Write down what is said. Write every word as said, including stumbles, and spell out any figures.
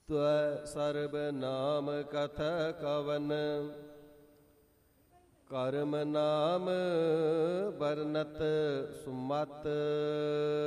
ਤਵੈ ਸਰਬ ਨਾਮ ਕਥ ਕਵਨ, ਕਰਮ ਨਾਮ ਵਰਨਤ ਸੁਮਤ।